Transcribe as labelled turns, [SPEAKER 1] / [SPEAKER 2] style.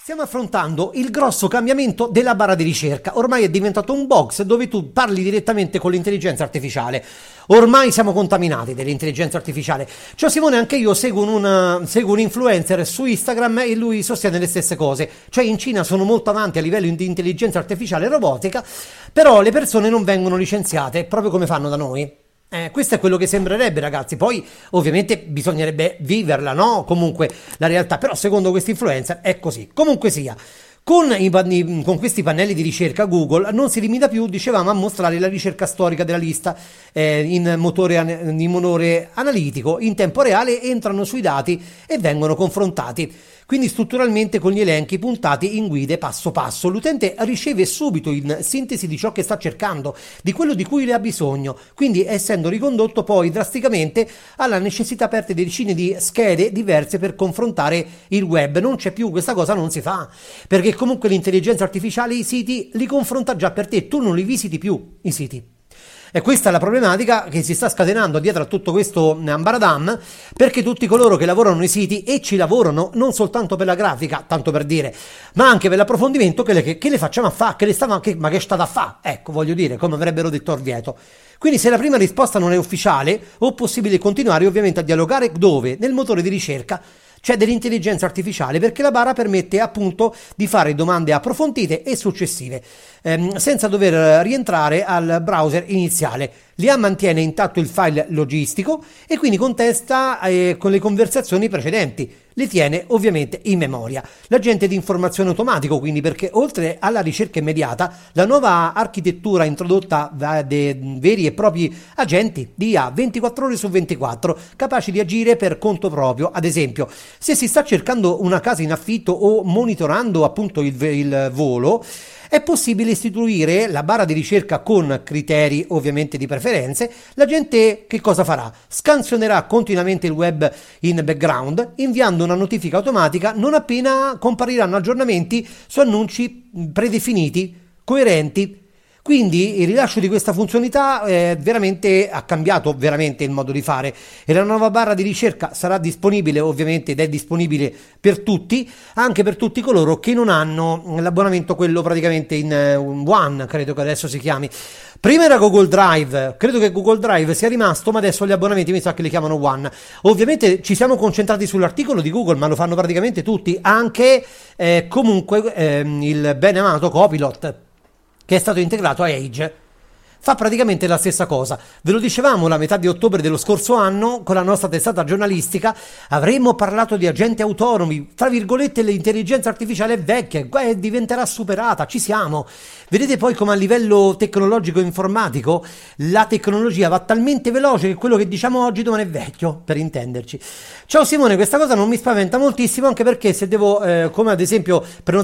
[SPEAKER 1] Stiamo affrontando il grosso cambiamento della barra di ricerca. Ormai è diventato un box dove tu parli direttamente con l'intelligenza artificiale. Ormai siamo contaminati dell'intelligenza artificiale. Ciao Simone, anche io seguo un influencer su Instagram e lui sostiene le stesse cose. Cioè in Cina sono molto avanti a livello di intelligenza artificiale e robotica, però le persone non vengono licenziate, proprio come fanno da noi. Questo è quello che sembrerebbe, ragazzi. Poi ovviamente bisognerebbe viverla, no? Comunque la realtà, però secondo questi influencer è così. Comunque sia, con questi pannelli di ricerca Google non si limita più, dicevamo, a mostrare la ricerca storica della lista in motore analitico. In tempo reale entrano sui dati e vengono confrontati, quindi strutturalmente con gli elenchi puntati in guide passo passo. L'utente riceve subito in sintesi di ciò che sta cercando, di quello di cui le ha bisogno, quindi essendo ricondotto poi drasticamente alla necessità aperte di decine di schede diverse per confrontare il web. Non c'è più, questa cosa non si fa, perché comunque l'intelligenza artificiale i siti li confronta già per te, tu non li visiti più i siti. E questa è la problematica che si sta scatenando dietro a tutto questo ambaradam, perché tutti coloro che lavorano nei siti, e ci lavorano non soltanto per la grafica, tanto per dire, ma anche per l'approfondimento, che le facciamo a fa, ma che state a fa? Ecco, voglio dire, come avrebbero detto Orvieto. Quindi se la prima risposta non è ufficiale, o possibile continuare ovviamente a dialogare dove? Nel motore di ricerca, cioè dell'intelligenza artificiale, perché la barra permette appunto di fare domande approfondite e successive, senza dover rientrare al browser iniziale. L'IA mantiene intatto il file logistico e quindi contesta con le conversazioni precedenti, le tiene ovviamente in memoria. L'agente di informazione automatico, quindi, perché oltre alla ricerca immediata, la nuova architettura introdotta da dei veri e propri agenti di IA 24 ore su 24, capaci di agire per conto proprio. Ad esempio, se si sta cercando una casa in affitto o monitorando appunto il volo, è possibile istituire la barra di ricerca con criteri ovviamente di preferenze. La gente che cosa farà? Scansionerà continuamente il web in background, inviando una notifica automatica non appena compariranno aggiornamenti su annunci predefiniti, coerenti. Quindi il rilascio di questa funzionalità ha cambiato veramente il modo di fare, e la nuova barra di ricerca sarà disponibile ovviamente, ed è disponibile per tutti, anche per tutti coloro che non hanno l'abbonamento, quello praticamente in One, credo che adesso si chiami. Prima era Google Drive, credo che Google Drive sia rimasto, ma adesso gli abbonamenti mi sa che li chiamano One. Ovviamente ci siamo concentrati sull'articolo di Google, ma lo fanno praticamente tutti, anche comunque il ben amato Copilot, che è stato integrato a Edge, fa praticamente la stessa cosa. Ve lo dicevamo la metà di ottobre dello scorso anno con la nostra testata giornalistica, avremmo parlato di agenti autonomi, tra virgolette l'intelligenza artificiale è vecchia, diventerà superata, ci siamo. Vedete poi come a livello tecnologico e informatico la tecnologia va talmente veloce che quello che diciamo oggi domani è vecchio, per intenderci. Ciao Simone, questa cosa non mi spaventa moltissimo, anche perché se devo, come ad esempio